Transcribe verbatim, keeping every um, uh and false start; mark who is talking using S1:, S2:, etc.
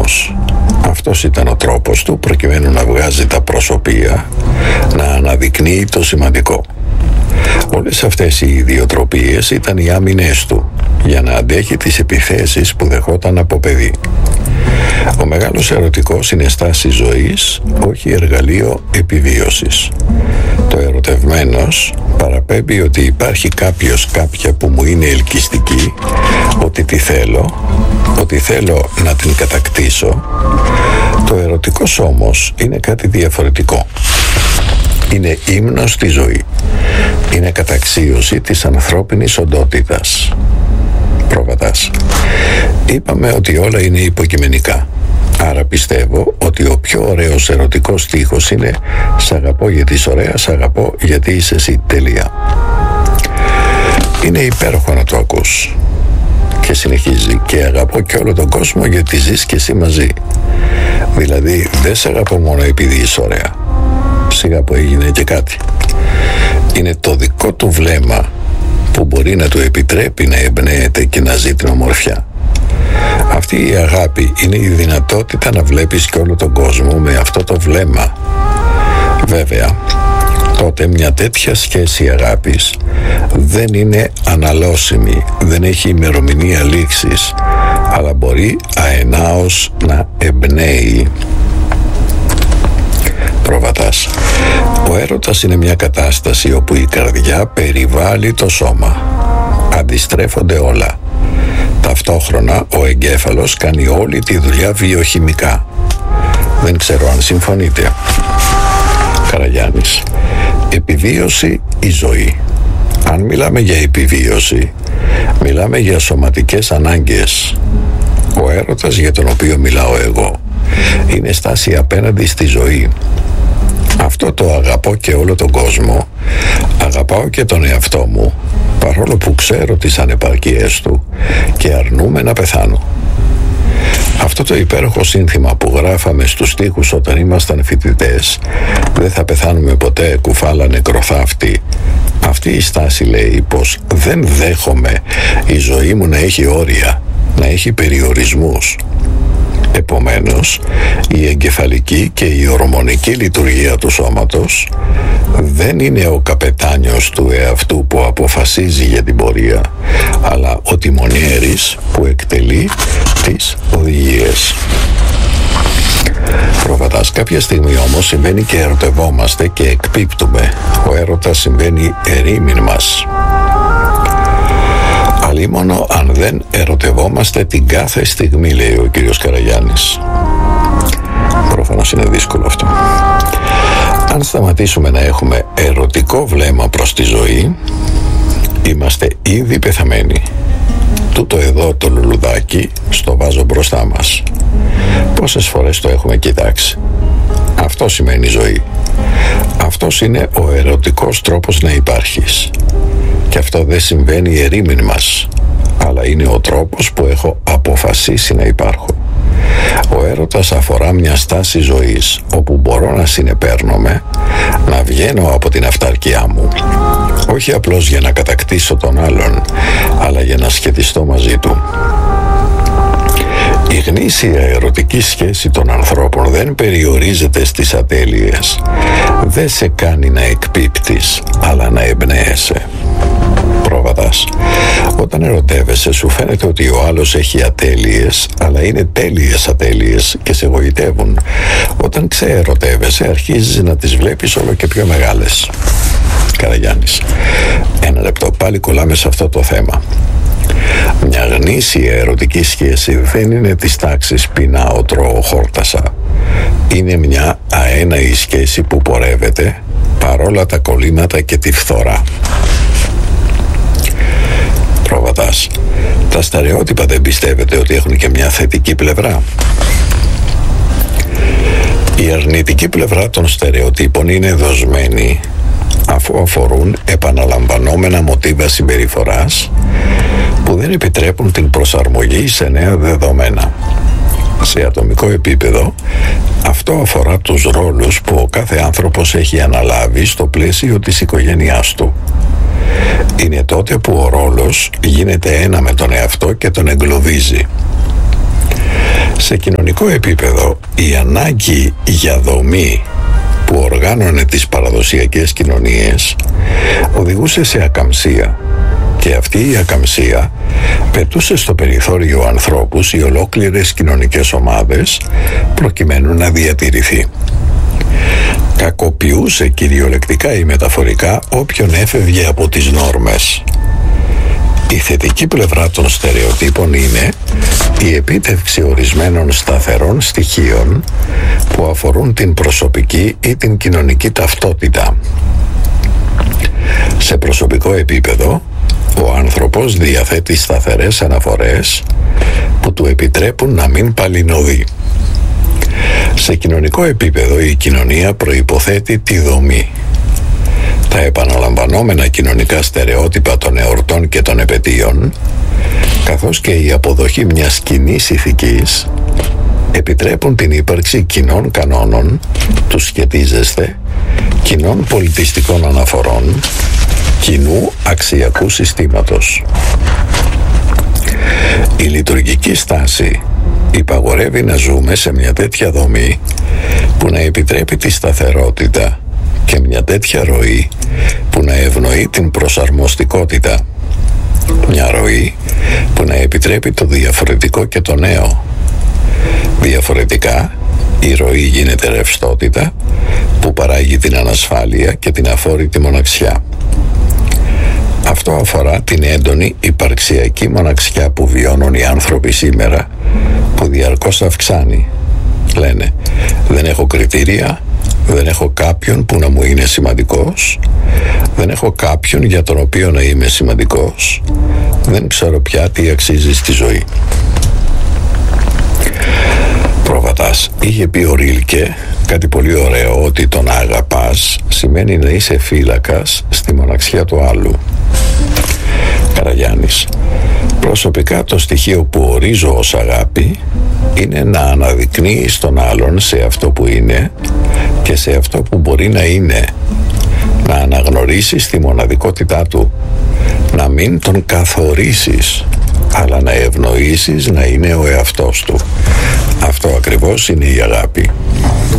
S1: όριμος. Αυτός ήταν ο τρόπος του προκειμένου να βγάζει τα προσωπία, να αναδεικνύει το σημαντικό. Όλες αυτές οι ιδιοτροπίες ήταν οι άμυνες του για να αντέχει τις επιθέσεις που δεχόταν από παιδί. Ο μεγάλος ερωτικός είναι στάση ζωής, όχι εργαλείο επιβίωσης. Το ερωτευμένος παραπέμπει ότι υπάρχει κάποιος, κάποια που μου είναι ελκυστική, ότι τη θέλω, ότι θέλω να την κατακτήσω. Το ερωτικός όμως είναι κάτι διαφορετικό. Είναι ύμνος στη ζωή. Είναι καταξίωση της ανθρώπινης οντότητας. Πρόβατας. Είπαμε ότι όλα είναι υποκειμενικά. Άρα πιστεύω ότι ο πιο ωραίος ερωτικός στίχος είναι «Σ' αγαπώ γιατί είσαι ωραία, σ' αγαπώ γιατί είσαι εσύ, τελεία». Είναι υπέροχο να το ακούς. Και συνεχίζει «Και αγαπώ και όλο τον κόσμο γιατί ζεις και εσύ μαζί». Δηλαδή δεν σε αγαπώ μόνο επειδή είσαι ωραία. Σιγά που έγινε και κάτι. Είναι το δικό του βλέμμα που μπορεί να του επιτρέπει να εμπνέεται και να ζει την ομορφιά. Αυτή η αγάπη είναι η δυνατότητα να βλέπεις και όλο τον κόσμο με αυτό το βλέμμα. Βέβαια, τότε μια τέτοια σχέση αγάπης δεν είναι αναλώσιμη, δεν έχει ημερομηνία λήξης, αλλά μπορεί αενάως να εμπνέει. Πρόβατας. Ο έρωτας είναι μια κατάσταση όπου η καρδιά περιβάλλει το σώμα. Αντιστρέφονται όλα. Ταυτόχρονα ο εγκέφαλος κάνει όλη τη δουλειά βιοχημικά. Δεν ξέρω αν συμφωνείτε. Καραγιάννης. Επιβίωση ή ζωή. Αν μιλάμε για επιβίωση, μιλάμε για σωματικές ανάγκες. Ο έρωτας για τον οποίο μιλάω εγώ είναι στάση απέναντι στη ζωή. Αυτό το αγαπώ και όλο τον κόσμο. Αγαπάω και τον εαυτό μου, παρόλο που ξέρω τις ανεπαρκίες του και αρνούμαι να πεθάνω. Αυτό το υπέροχο σύνθημα που γράφαμε στους στίχους όταν ήμασταν φοιτητές, «Δεν θα πεθάνουμε ποτέ, κουφάλα νεκροθάφτη». Αυτή η στάση λέει πως δεν δέχομαι η ζωή μου να έχει όρια, να έχει περιορισμούς. Επομένως, η εγκεφαλική και η ορμονική λειτουργία του σώματος δεν είναι ο καπετάνιος του εαυτού που αποφασίζει για την πορεία, αλλά ο τιμονιέρης που εκτελεί τις οδηγίες. Πρόβατας. Κάποια στιγμή όμως συμβαίνει και ερωτευόμαστε και εκπίπτουμε. Ο έρωτας συμβαίνει ερήμην μας. Αλίμονο αν δεν ερωτευόμαστε την κάθε στιγμή, λέει ο κύριος Καραγιάννης. Προφανώς είναι δύσκολο αυτό. Αν σταματήσουμε να έχουμε ερωτικό βλέμμα προς τη ζωή, είμαστε ήδη πεθαμένοι. Τούτο εδώ το λουλουδάκι στο βάζω μπροστά μας. Πόσες φορές το έχουμε κοιτάξει. Αυτό σημαίνει ζωή. Αυτός είναι ο ερωτικός τρόπος να υπάρχεις. Και αυτό δεν συμβαίνει ερήμην μας, αλλά είναι ο τρόπος που έχω αποφασίσει να υπάρχω. Ο έρωτας αφορά μια στάση ζωής όπου μπορώ να συνεπέρνομαι, να βγαίνω από την αυταρκία μου, όχι απλώς για να κατακτήσω τον άλλον, αλλά για να σχετιστώ μαζί του. Η γνήσια ερωτική σχέση των ανθρώπων δεν περιορίζεται στις ατέλειες. Δεν σε κάνει να εκπίπτεις, αλλά να εμπνέεσαι. Πρόβατας. Όταν ερωτεύεσαι σου φαίνεται ότι ο άλλος έχει ατέλειες, αλλά είναι τέλειες ατέλειες και σε γοητεύουν. Όταν ξεερωτεύεσαι αρχίζεις να τις βλέπεις όλο και πιο μεγάλες. Καραγιάννης. Ένα λεπτό, πάλι κολλάμε σε αυτό το θέμα. Μια γνήσια ερωτική σχέση δεν είναι της τάξης πεινάω, τρώω, χόρτασα. Είναι μια αέναη σχέση που πορεύεται παρόλα τα κολλήματα και τη φθορά. Πρόβατας. Τα στερεότυπα δεν πιστεύετε ότι έχουν και μια θετική πλευρά? Η αρνητική πλευρά των στερεοτύπων είναι δοσμένη αφού αφορούν επαναλαμβανόμενα μοτίβα συμπεριφοράς που δεν επιτρέπουν την προσαρμογή σε νέα δεδομένα. Σε ατομικό επίπεδο, αυτό αφορά τους ρόλους που ο κάθε άνθρωπος έχει αναλάβει στο πλαίσιο της οικογένειάς του. Είναι τότε που ο ρόλος γίνεται ένα με τον εαυτό και τον εγκλωβίζει. Σε κοινωνικό επίπεδο, η ανάγκη για δομή που οργάνωνε τις παραδοσιακές κοινωνίες οδηγούσε σε ακαμψία, και αυτή η ακαμψία πετούσε στο περιθώριο ανθρώπους ή ολόκληρες κοινωνικές ομάδες προκειμένου να διατηρηθεί. Κακοποιούσε κυριολεκτικά ή μεταφορικά όποιον έφευγε από τις νόρμες. Η θετική πλευρά των στερεοτύπων είναι η επίτευξη ορισμένων σταθερών στοιχείων που αφορούν την προσωπική ή την κοινωνική ταυτότητα. Σε προσωπικό επίπεδο, ο άνθρωπος διαθέτει σταθερές αναφορές που του επιτρέπουν να μην παλινοδεί. Σε κοινωνικό επίπεδο, η κοινωνία προϋποθέτει τη δομή. Τα επαναλαμβανόμενα κοινωνικά στερεότυπα των εορτών και των επετείων, καθώς και η αποδοχή μιας κοινής ηθικής, επιτρέπουν την ύπαρξη κοινών κανόνων, τους σχετίζεστε, κοινών πολιτιστικών αναφορών, κοινού αξιακού συστήματος. Η λειτουργική στάση υπαγορεύει να ζούμε σε μια τέτοια δομή που να επιτρέπει τη σταθερότητα και μια τέτοια ροή που να ευνοεί την προσαρμοστικότητα. Μια ροή που να επιτρέπει το διαφορετικό και το νέο. Διαφορετικά, η ροή γίνεται ρευστότητα που παράγει την ανασφάλεια και την αφόρητη μοναξιά. Αυτό αφορά την έντονη υπαρξιακή μοναξιά που βιώνουν οι άνθρωποι σήμερα, που διαρκώς αυξάνει. Λένε, δεν έχω κριτήρια, δεν έχω κάποιον που να μου είναι σημαντικός, δεν έχω κάποιον για τον οποίο να είμαι σημαντικός, δεν ξέρω πια τι αξίζει στη ζωή. Πρόβατας είχε πει ο Ρίλκε κάτι πολύ ωραίο, ότι το να αγαπάς σημαίνει να είσαι φύλακας στη μοναξιά του άλλου. Καραγιάννης. Προσωπικά το στοιχείο που ορίζω ως αγάπη είναι να αναδεικνύεις τον άλλον σε αυτό που είναι και σε αυτό που μπορεί να είναι, να αναγνωρίσεις τη μοναδικότητά του, να μην τον καθορίσεις, αλλά να ευνοήσεις να είναι ο εαυτός του. Αυτό ακριβώς είναι η αγάπη.